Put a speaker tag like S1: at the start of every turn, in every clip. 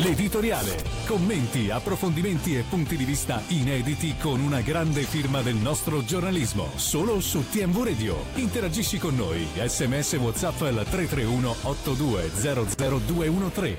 S1: L'editoriale. Commenti, approfondimenti e punti di vista inediti con una grande firma del nostro giornalismo. Solo su TMV Radio. Interagisci con noi. SMS WhatsApp al 331 8200213.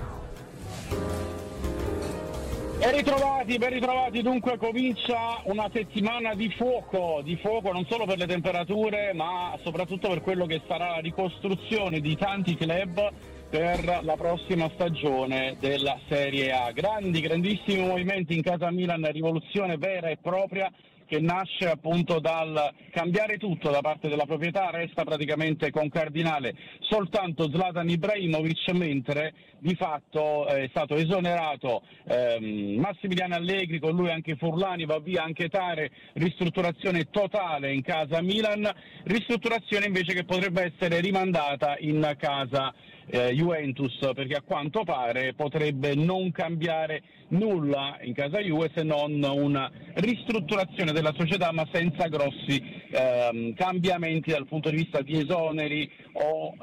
S2: Ben ritrovati, dunque comincia una settimana di fuoco non solo per le temperature ma soprattutto per quello che sarà la ricostruzione di tanti club per la prossima stagione della Serie A. Grandissimi movimenti in casa Milan, rivoluzione vera e propria che nasce appunto dal cambiare tutto da parte della proprietà. Resta praticamente con cardinale soltanto Zlatan Ibrahimovic, mentre di fatto è stato esonerato Massimiliano Allegri, con lui anche Furlani, va via anche Tare, ristrutturazione totale in casa Milan, ristrutturazione invece che potrebbe essere rimandata in casa Juventus, perché a quanto pare potrebbe non cambiare nulla in casa Juve se non una ristrutturazione della società, ma senza grossi cambiamenti dal punto di vista di esoneri o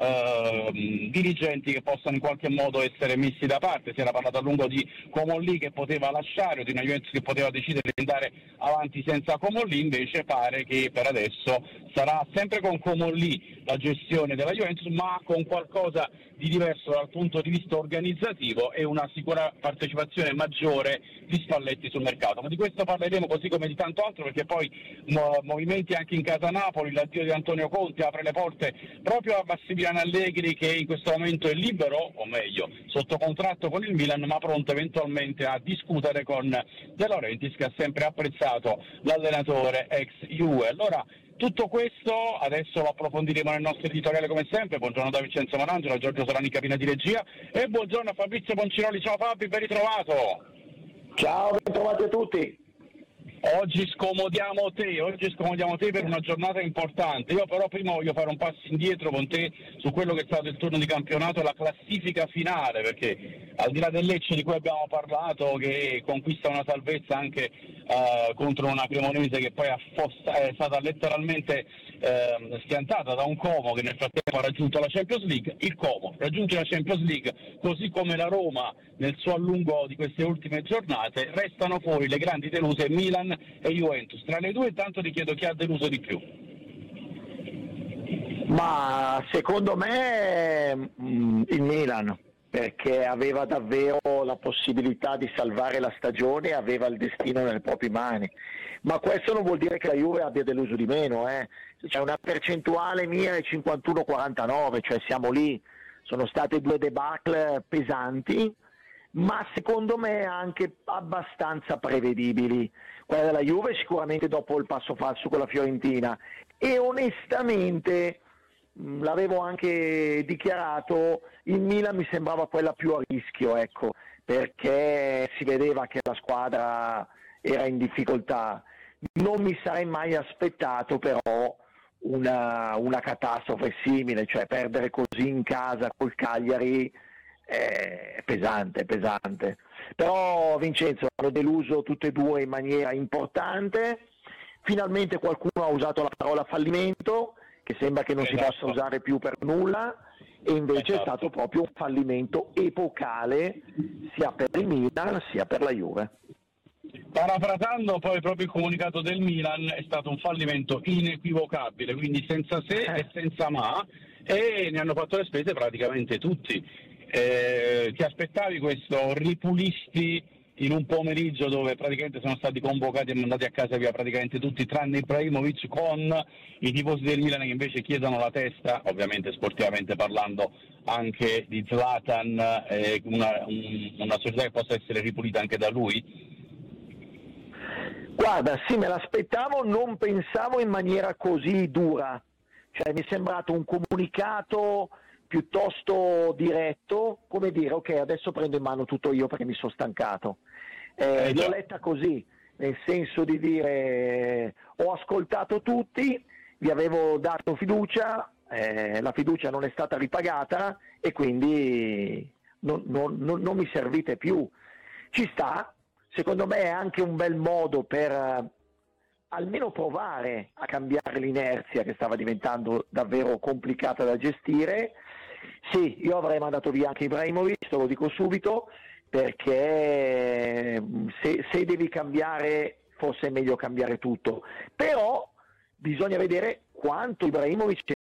S2: dirigenti che possano in qualche modo essere messi da parte. Si era parlato a lungo di Comolli che poteva lasciare, o di una Juventus che poteva decidere di andare avanti senza Comolli. Invece pare che per adesso sarà sempre con Comolli la gestione della Juventus, ma con qualcosa di diverso dal punto di vista organizzativo e una sicura partecipazione maggiore di Spalletti sul mercato. Ma di questo parleremo, così come di tanto altro, perché poi movimenti anche in casa Napoli, l'addio di Antonio Conte apre le porte proprio a Massimiliano Allegri, che in questo momento è libero, o meglio sotto contratto con il Milan, ma pronto eventualmente a discutere con De Laurentiis, che ha sempre apprezzato l'allenatore ex Juve. Allora, tutto questo adesso lo approfondiremo nel nostro editoriale come sempre. Buongiorno da Vincenzo Marangelo, Giorgio Solani in cabina di regia, e buongiorno a Fabrizio Ponciroli. Ciao Fabi, ben ritrovato.
S3: Ciao, ben trovati a tutti.
S2: Oggi scomodiamo te per una giornata importante. Io però prima voglio fare un passo indietro con te su quello che è stato il turno di campionato e la classifica finale, perché al di là del Lecce di cui abbiamo parlato, che conquista una salvezza anche contro una Cremonese che poi è stata letteralmente schiantata da un Como che nel frattempo ha raggiunto la Champions League. Il Como raggiunge la Champions League, così come la Roma nel suo allungo di queste ultime giornate. Restano fuori le grandi deluse Milan e Juventus. Tra le due intanto ti chiedo chi ha deluso di più.
S3: Ma secondo me il Milan, perché aveva davvero la possibilità di salvare la stagione, aveva il destino nelle proprie mani. Ma questo non vuol dire che la Juve abbia deluso di meno, C'è una percentuale mia è 51-49, cioè siamo lì. Sono state due debacle pesanti, ma secondo me anche abbastanza prevedibili. Quella della Juve sicuramente dopo il passo falso con la Fiorentina, e onestamente l'avevo anche dichiarato, il Milan mi sembrava quella più a rischio, perché si vedeva che la squadra era in difficoltà. Non mi sarei mai aspettato però una catastrofe simile, cioè perdere così in casa col Cagliari è pesante. Però Vincenzo, hanno deluso tutte e due in maniera importante. Finalmente qualcuno ha usato la parola fallimento, che sembra che non si possa usare più per nulla, e invece è stato proprio un fallimento epocale sia per il Milan sia per la Juve.
S2: Parafrasando poi proprio il comunicato del Milan, è stato un fallimento inequivocabile, quindi senza se e senza ma, e ne hanno fatto le spese praticamente tutti. Ti aspettavi questo ripulisti in un pomeriggio dove praticamente sono stati convocati e mandati a casa via praticamente tutti tranne Ibrahimovic, con i tifosi del Milan che invece chiedono la testa, ovviamente sportivamente parlando, anche di Zlatan, una società che possa essere ripulita anche da lui?
S3: Guarda, sì, me l'aspettavo, non pensavo in maniera così dura, cioè mi è sembrato un comunicato piuttosto diretto, come dire ok, adesso prendo in mano tutto io perché mi sono stancato. L'ho letta così, nel senso di dire ho ascoltato tutti, vi avevo dato fiducia, la fiducia non è stata ripagata e quindi non mi servite più. Ci sta, secondo me è anche un bel modo per almeno provare a cambiare l'inerzia che stava diventando davvero complicata da gestire. Sì, io avrei mandato via anche Ibrahimovic, te lo dico subito, perché se devi cambiare forse è meglio cambiare tutto, però bisogna vedere quanto Ibrahimovic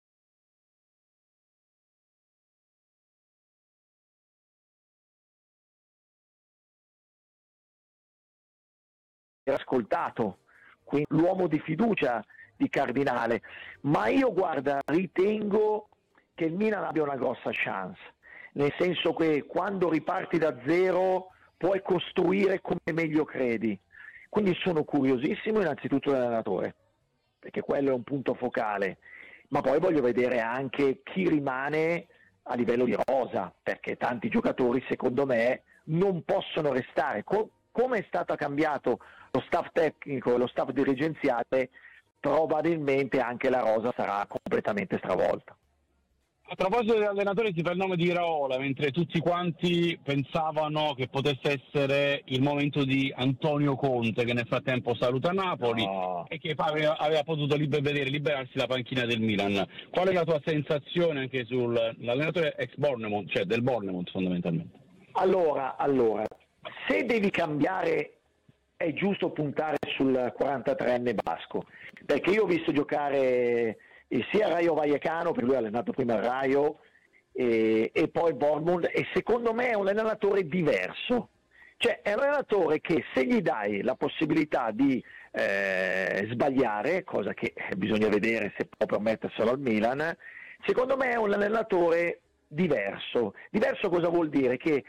S3: era ascoltato, quindi l'uomo di fiducia di Cardinale, ma io guarda, ritengo che il Milan abbia una grossa chance, nel senso che quando riparti da zero puoi costruire come meglio credi, quindi sono curiosissimo innanzitutto dell'allenatore, perché quello è un punto focale, ma poi voglio vedere anche chi rimane a livello di rosa, perché tanti giocatori secondo me non possono restare, come è stato cambiato lo staff tecnico e lo staff dirigenziale, probabilmente anche la rosa sarà completamente stravolta.
S2: A proposito dell'allenatore si fa il nome di Iraola, mentre tutti quanti pensavano che potesse essere il momento di Antonio Conte, che nel frattempo saluta Napoli e che aveva potuto liberarsi la panchina del Milan. Qual è la tua sensazione anche sull'allenatore ex Bournemouth, cioè del Bournemouth fondamentalmente?
S3: Allora, se devi cambiare è giusto puntare sul 43enne basco, perché io ho visto giocare sia Rayo Vallecano, perché lui ha allenato prima il Rayo e poi il Bournemouth, e secondo me è un allenatore diverso, cioè è un allenatore che se gli dai la possibilità di sbagliare, cosa che bisogna vedere se può permetterselo al Milan, secondo me è un allenatore diverso. Diverso cosa vuol dire? Che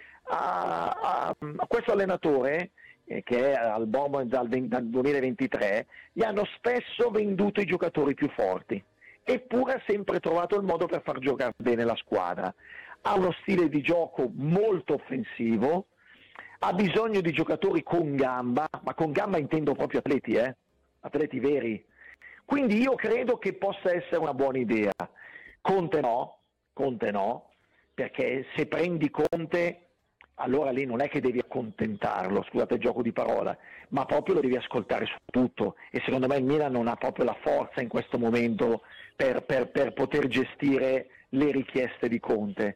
S3: a questo allenatore che è al Bournemouth dal 2023 gli hanno spesso venduto i giocatori più forti, eppure ha sempre trovato il modo per far giocare bene la squadra. Ha uno stile di gioco molto offensivo, ha bisogno di giocatori con gamba, ma con gamba intendo proprio atleti, atleti veri. Quindi io credo che possa essere una buona idea. Conte no, perché se prendi Conte allora lì non è che devi accontentarlo, scusate il gioco di parola, ma proprio lo devi ascoltare su tutto, e secondo me il Milan non ha proprio la forza in questo momento per poter gestire le richieste di Conte.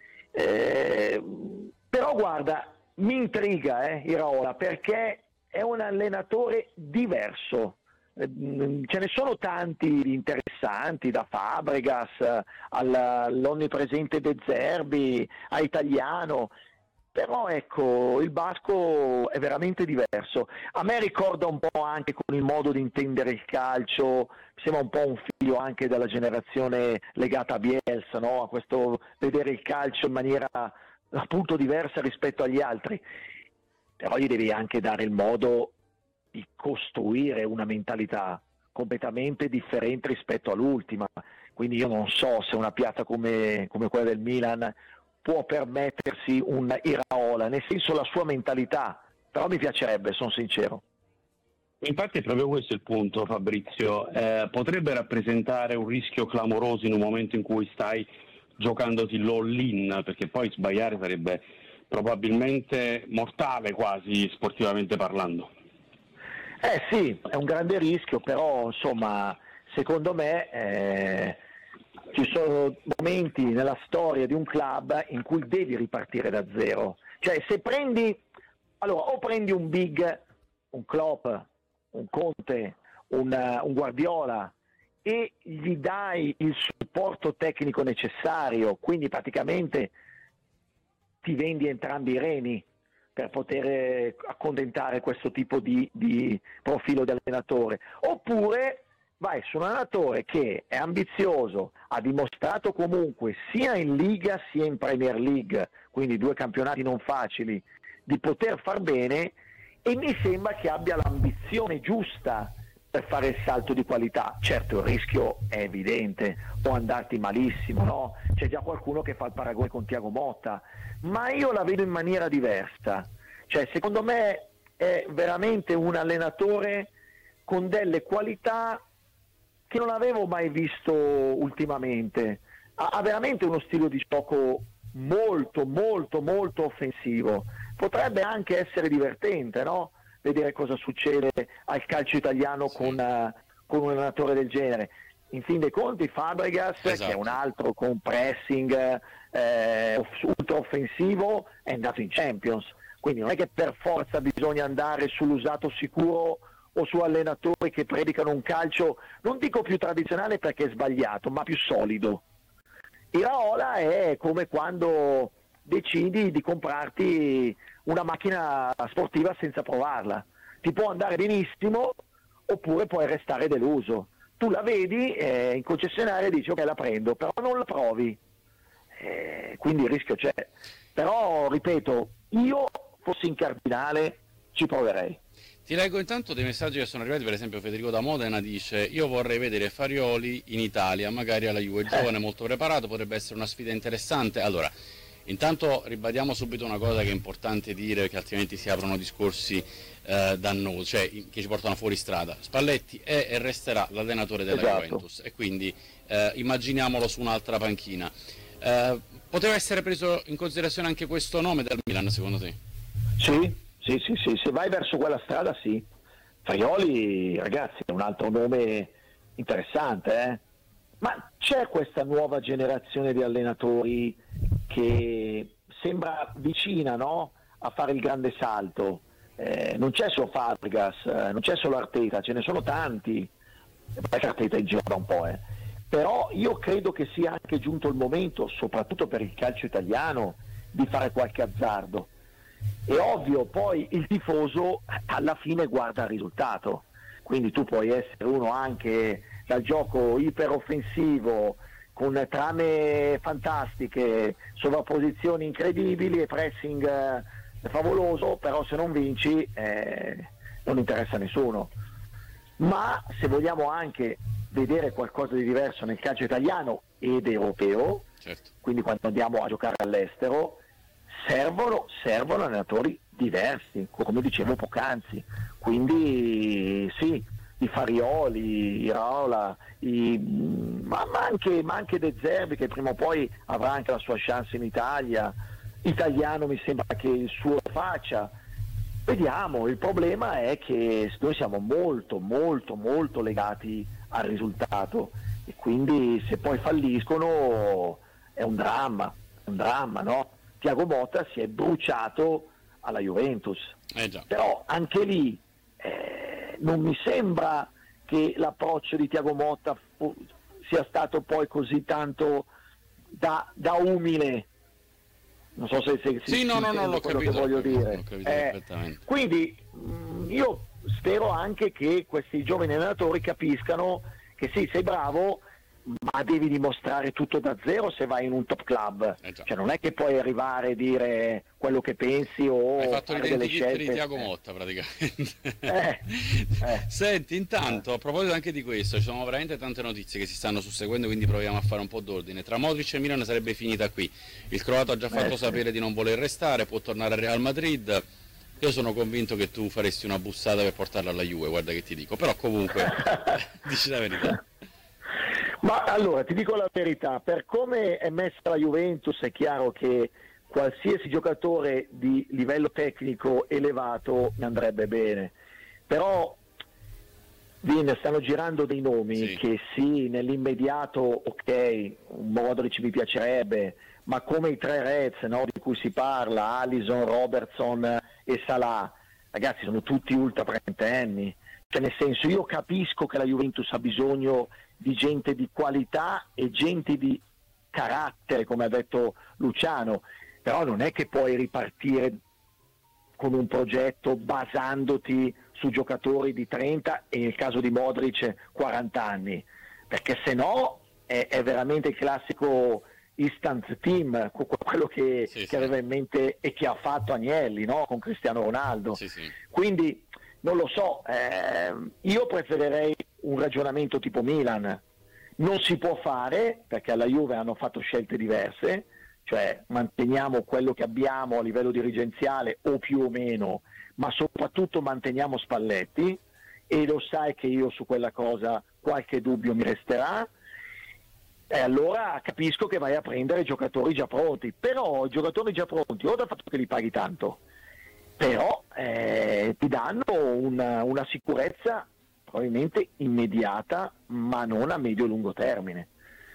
S3: Però guarda, mi intriga Iraola, perché è un allenatore diverso. Ce ne sono tanti interessanti, da Fabregas all'onnipresente De Zerbi a Italiano, però ecco, il basco è veramente diverso. A me ricorda un po' anche con il modo di intendere il calcio, sembra un po' un figlio anche della generazione legata a Bielsa, no? A questo vedere il calcio in maniera appunto diversa rispetto agli altri, però gli devi anche dare il modo di costruire una mentalità completamente differente rispetto all'ultima, quindi io non so se una piazza come quella del Milan può permettersi un Iraola, nel senso la sua mentalità, però mi piacerebbe, sono sincero.
S2: Infatti è proprio questo il punto, Fabrizio, potrebbe rappresentare un rischio clamoroso in un momento in cui stai giocandoti l'all-in, perché poi sbagliare sarebbe probabilmente mortale quasi sportivamente parlando.
S3: Sì, è un grande rischio, però insomma secondo me ci sono momenti nella storia di un club in cui devi ripartire da zero, cioè se prendi, allora o prendi un Big, un Klopp, un Conte, un Guardiola e gli dai il supporto tecnico necessario, quindi praticamente ti vendi entrambi i reni per poter accontentare questo tipo di profilo di allenatore, oppure vai su un allenatore che è ambizioso, ha dimostrato comunque sia in Liga sia in Premier League, quindi 2 campionati non facili, di poter far bene, e mi sembra che abbia l'ambizione giusta per fare il salto di qualità. Certo il rischio è evidente, può andarti malissimo, no? C'è già qualcuno che fa il paragone con Thiago Motta, ma io la vedo in maniera diversa, cioè secondo me è veramente un allenatore con delle qualità che non avevo mai visto ultimamente. Ha veramente uno stile di gioco molto molto molto offensivo, potrebbe anche essere divertente, no? Vedere cosa succede al calcio italiano con un allenatore del genere, in fin dei conti Fabregas,
S4: esatto,
S3: che è un altro con pressing ultra offensivo, è andato in Champions, quindi non è che per forza bisogna andare sull'usato sicuro o su allenatori che predicano un calcio, non dico più tradizionale perché è sbagliato, ma più solido. Iraola è come quando decidi di comprarti una macchina sportiva senza provarla, ti può andare benissimo oppure puoi restare deluso. Tu la vedi in concessionaria e dici ok, la prendo, però non la provi, quindi il rischio c'è. Però ripeto, io fossi in Cardinale ci proverei.
S4: Ti leggo intanto dei messaggi che sono arrivati. Per esempio Federico da Modena dice: io vorrei vedere Farioli in Italia, magari alla Juve, giovane, molto preparato, potrebbe essere una sfida interessante. Allora, intanto ribadiamo subito una cosa che è importante dire, che altrimenti si aprono discorsi dannosi, cioè che ci portano fuori strada. Spalletti è e resterà l'allenatore della Juventus, e quindi immaginiamolo su un'altra panchina. Poteva essere preso in considerazione anche questo nome dal Milan, secondo te?
S3: Sì, se vai verso quella strada sì. Farioli, ragazzi, è un altro nome interessante, ma c'è questa nuova generazione di allenatori che sembra vicina, no? A fare il grande salto. Non c'è solo Fabregas, non c'è solo Arteta, ce ne sono tanti. Arteta in giro da un po', però io credo che sia anche giunto il momento, soprattutto per il calcio italiano, di fare qualche azzardo. È ovvio, poi il tifoso alla fine guarda il risultato, quindi tu puoi essere uno anche dal gioco iperoffensivo, con trame fantastiche, sovrapposizioni incredibili e pressing favoloso, però se non vinci non interessa a nessuno. Ma se vogliamo anche vedere qualcosa di diverso nel calcio italiano ed europeo,
S4: certo,
S3: quindi quando andiamo a giocare all'estero, servono allenatori diversi, come dicevo poc'anzi. Quindi sì, i Farioli, Iraola, ma anche De Zerbi, che prima o poi avrà anche la sua chance in Italia. Italiano mi sembra che il suo faccia. Vediamo, il problema è che noi siamo molto legati al risultato, e quindi se poi falliscono è un dramma, no? Thiago Motta si è bruciato alla Juventus,
S4: già.
S3: Però anche lì non mi sembra che l'approccio di Thiago Motta sia stato poi così tanto da umile. Non so se
S4: sì, no, l'ho
S3: quello
S4: capito,
S3: che voglio dire.
S4: Perfettamente.
S3: Quindi io spero anche che questi giovani allenatori capiscano che sì, sei bravo, ma devi dimostrare tutto da zero se vai in un top club. Cioè non è che puoi arrivare e dire quello che pensi o
S4: hai fatto
S3: fare delle scelte.
S4: di Thiago Motta praticamente. Senti, intanto a proposito anche di questo, ci sono veramente tante notizie che si stanno susseguendo, quindi proviamo a fare un po' d'ordine. Tra Modric e Milan sarebbe finita qui. Il croato ha già fatto sapere di non voler restare, può tornare al Real Madrid. Io sono convinto che tu faresti una bussata per portarlo alla Juve, guarda che ti dico, però comunque dici la verità.
S3: Ma allora ti dico la verità, per come è messa la Juventus è chiaro che qualsiasi giocatore di livello tecnico elevato mi andrebbe bene, però stanno girando dei nomi che sì, nell'immediato ok, un Modric mi piacerebbe, ma come i tre Reds, no, di cui si parla, Alisson, Robertson e Salah, ragazzi, sono tutti ultra trentenni. Cioè, nel senso, io capisco che la Juventus ha bisogno di gente di qualità e gente di carattere, come ha detto Luciano, però non è che puoi ripartire con un progetto basandoti su giocatori di 30 e nel caso di Modric 40 anni, perché se no è veramente il classico instant team, quello che aveva in mente e che ha fatto Agnelli, no? Con Cristiano Ronaldo. Quindi non lo so, io preferirei un ragionamento tipo Milan. Non si può fare perché alla Juve hanno fatto scelte diverse, cioè manteniamo quello che abbiamo a livello dirigenziale o più o meno, ma soprattutto manteniamo Spalletti, e lo sai che io su quella cosa qualche dubbio mi resterà. E allora capisco che vai a prendere giocatori già pronti, però i giocatori già pronti, o dal fatto che li paghi tanto, però ti danno una sicurezza probabilmente immediata ma non a medio-lungo termine.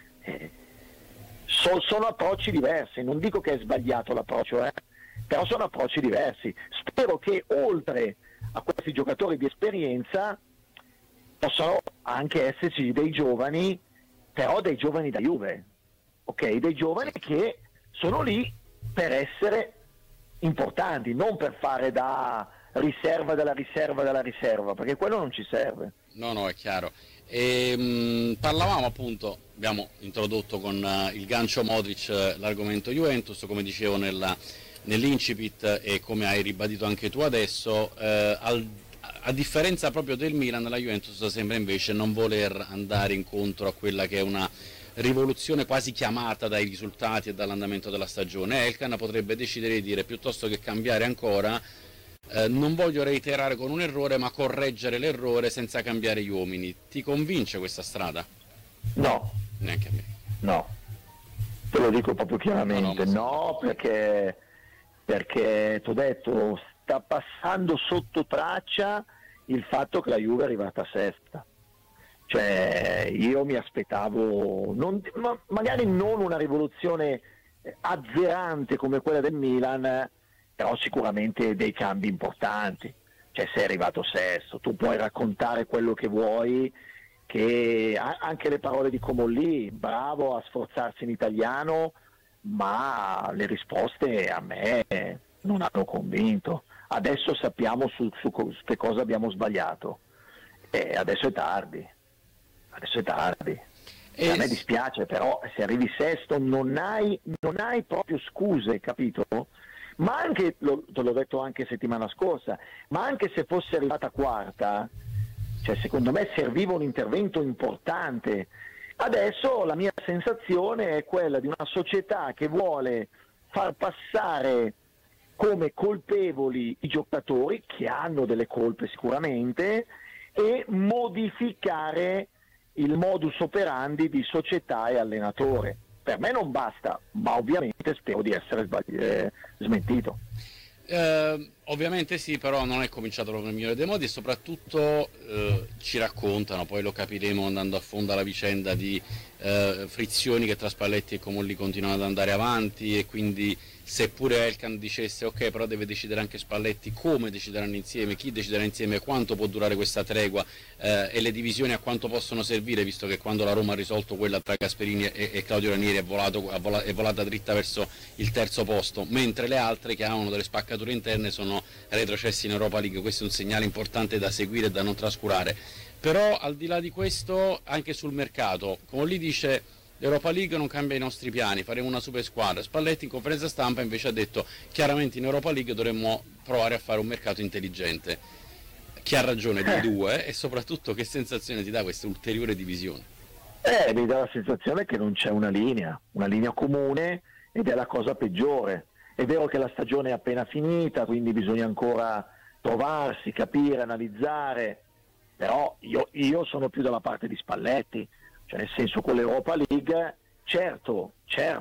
S3: Sono approcci diversi, non dico che è sbagliato l'approccio, però sono approcci diversi. Spero che oltre a questi giocatori di esperienza possano anche esserci dei giovani, però dei giovani da Juve, ok? Dei giovani che sono lì per essere importanti, non per fare da riserva della riserva della riserva, perché quello non ci serve.
S4: No, è chiaro. Parlavamo appunto, abbiamo introdotto con il gancio Modric l'argomento Juventus, come dicevo nell'incipit e come hai ribadito anche tu adesso, a differenza proprio del Milan, la Juventus sembra invece non voler andare incontro a quella che è una rivoluzione quasi chiamata dai risultati e dall'andamento della stagione. Elkan potrebbe decidere di dire, piuttosto che cambiare ancora, non voglio reiterare con un errore, ma correggere l'errore senza cambiare gli uomini. Ti convince questa strada?
S3: No.
S4: Neanche a me.
S3: No, te lo dico proprio chiaramente, no, perché ti ho detto, sta passando sotto traccia il fatto che la Juve è arrivata sesta. Cioè, io mi aspettavo, magari non una rivoluzione azzerante come quella del Milan, però sicuramente dei cambi importanti. Cioè, sei arrivato sesto, tu puoi raccontare quello che vuoi, che anche le parole di Comolli, bravo a sforzarsi in italiano, ma le risposte a me non hanno convinto. Adesso sappiamo su che cosa abbiamo sbagliato, e adesso è tardi. E a me dispiace, però se arrivi sesto non hai proprio scuse, capito? Ma anche, te l'ho detto anche settimana scorsa, ma anche se fosse arrivata quarta, cioè secondo me serviva un intervento importante. Adesso la mia sensazione è quella di una società che vuole far passare come colpevoli i giocatori, che hanno delle colpe sicuramente, e modificare il modus operandi di società e allenatore. Per me non basta, ma ovviamente spero di essere smentito.
S4: Ovviamente sì, però non è cominciato proprio nel migliore dei modi, e soprattutto ci raccontano, poi lo capiremo andando a fondo alla vicenda, di frizioni che tra Spalletti e Comolli continuano ad andare avanti, e quindi seppure Elkan dicesse ok, però deve decidere anche Spalletti come decideranno insieme, chi deciderà insieme, quanto può durare questa tregua, e le divisioni a quanto possono servire, visto che quando la Roma ha risolto quella tra Gasperini e Claudio Ranieri è volata dritta verso il terzo posto, mentre le altre che avevano delle spaccature interne sono retrocessi in Europa League. Questo è un segnale importante da seguire e da non trascurare. Però al di là di questo, anche sul mercato, come lì dice, l'Europa League non cambia i nostri piani, faremo una super squadra. Spalletti in conferenza stampa invece ha detto chiaramente in Europa League dovremmo provare a fare un mercato intelligente. Chi ha ragione dei due, e soprattutto che sensazione ti dà questa ulteriore divisione?
S3: Mi dà la sensazione che non c'è una linea comune, ed è la cosa peggiore. È vero che la stagione è appena finita, quindi bisogna ancora trovarsi, capire, analizzare, però io sono più dalla parte di Spalletti, cioè nel senso, con l'Europa League certo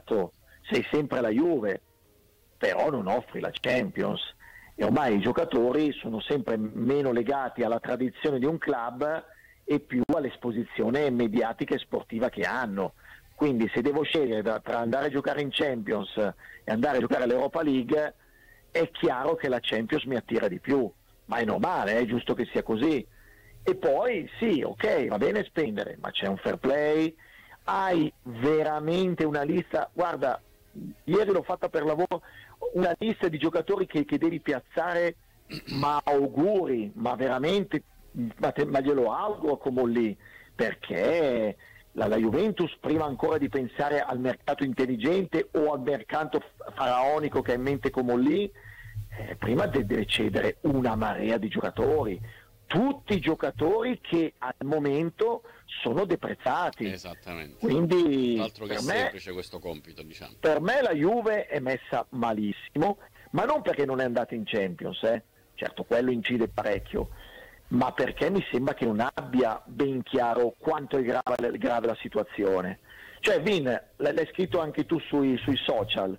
S3: sei sempre la Juve, però non offri la Champions, e ormai i giocatori sono sempre meno legati alla tradizione di un club e più all'esposizione mediatica e sportiva che hanno. Quindi se devo scegliere tra andare a giocare in Champions e andare a giocare all'Europa League, è chiaro che la Champions mi attira di più, ma è normale, è giusto che sia così. E poi sì, ok, va bene spendere, ma c'è un fair play, hai veramente una lista, guarda, ieri l'ho fatta per lavoro, una lista di giocatori che devi piazzare, ma auguri, ma veramente, ma glielo auguro come lì, perché la Juventus, prima ancora di pensare al mercato intelligente o al mercato faraonico che ha in mente come lì, prima deve cedere una marea di giocatori, tutti i giocatori che al momento sono deprezzati.
S4: Esattamente.
S3: Quindi
S4: altro che semplice questo compito, diciamo.
S3: Per me la Juve è messa malissimo, ma non perché non è andata in Champions, certo quello incide parecchio, ma perché mi sembra che non abbia ben chiaro quanto è grave la situazione. Cioè Vin, l'hai scritto anche tu sui social,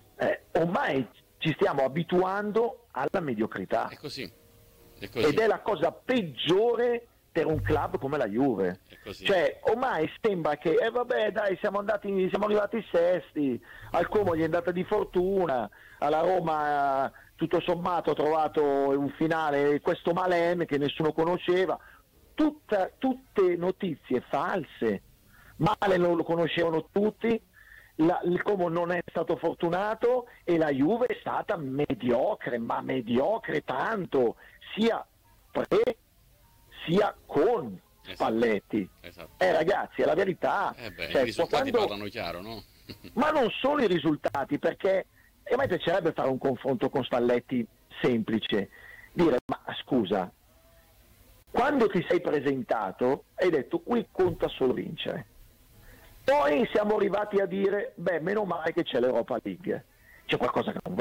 S3: ormai ci stiamo abituando alla mediocrità.
S4: È così.
S3: Ed è la cosa peggiore per un club come la Juve. Cioè ormai sembra che vabbè dai siamo arrivati sesti, al Como gli è andata di fortuna, alla Roma tutto sommato ha trovato un finale, questo Malen che nessuno conosceva, tutte notizie false. Malen lo conoscevano tutti, il Como non è stato fortunato e la Juve è stata mediocre, ma mediocre tanto, sia pre sia con Spalletti.
S4: Esatto.
S3: Ragazzi, è la verità.
S4: I risultati parlano chiaro, no?
S3: Ma non solo i risultati, perché a me piacerebbe fare un confronto con Spalletti semplice, dire ma scusa, quando ti sei presentato hai detto qui conta solo vincere, poi siamo arrivati a dire beh meno male che c'è l'Europa League, c'è qualcosa che non